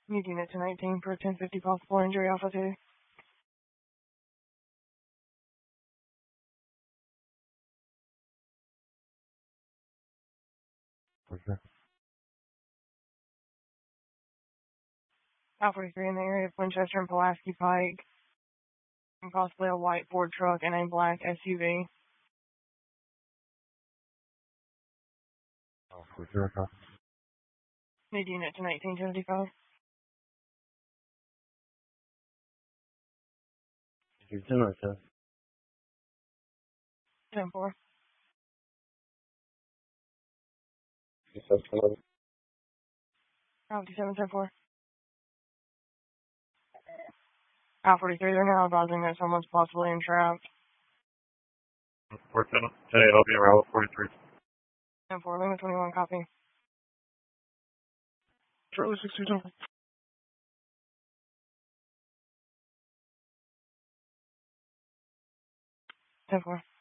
Need unit to 19 for 1050 possible injury Alpha 2. Okay. Alpha 43 in the area of Winchester and Pulaski Pike. And possibly a white Ford truck and a black SUV. For sure, okay. Need unit to 1975. You're doing it, 10-4. Alpha 7, 10-4. Alpha 43, they're now advising that someone's possibly entrapped. 410, I'll be around 43. 10-4, Lima 21, copy. Charlie 62. 10-4.